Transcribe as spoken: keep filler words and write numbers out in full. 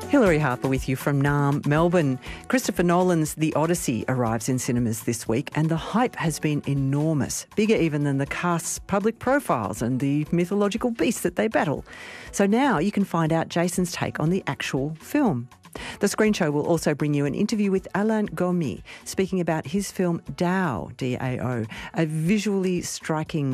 Hilary Harper with you from Naarm, Melbourne. Christopher Nolan's The Odyssey arrives in cinemas this week and the hype has been enormous, bigger even than the cast's public profiles and the mythological beasts that they battle. So now you can find out Jason's take on the actual film. The Screen Show will also bring you an interview with Alain Gomi, speaking about his film Dao, D A O, a visually striking